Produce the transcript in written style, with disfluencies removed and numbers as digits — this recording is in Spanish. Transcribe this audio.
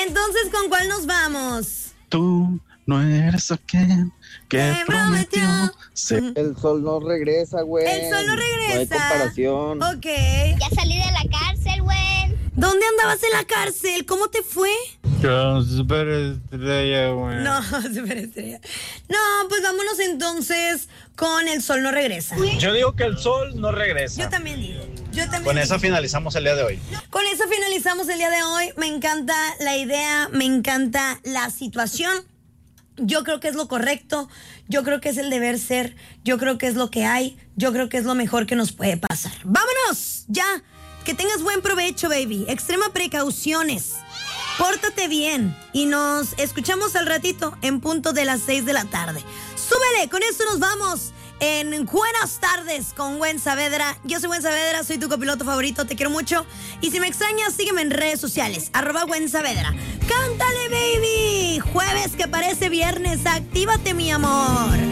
Entonces, ¿con cuál nos vamos? Tú no eres aquel que prometió. El sol no regresa, güey. El sol no regresa. No hay comparación. Ok. Ya salí de la cárcel, güey. ¿Dónde andabas en la cárcel? ¿Cómo te fue? Con superestrella, güey. No, superestrella. No, pues vámonos entonces con El sol no regresa. Yo digo que el sol no regresa. Yo también digo. Con eso finalizamos el día de hoy. Con eso finalizamos el día de hoy. Me encanta la idea, me encanta la situación. Yo creo que es lo correcto, yo creo que es el deber ser, yo creo que es lo que hay, yo creo que es lo mejor que nos puede pasar. ¡Vámonos! Ya. Que tengas buen provecho, baby. Extrema precauciones. Pórtate bien y nos escuchamos al ratito en punto de las 6 de la tarde. ¡Súbele! Con esto nos vamos en Buenas Tardes con Gwen Saavedra. Yo soy Gwen Saavedra, soy tu copiloto favorito, te quiero mucho. Y si me extrañas, sígueme en redes sociales, @Gwen Saavedra. ¡Cántale, baby! Jueves que parece viernes, actívate, mi amor.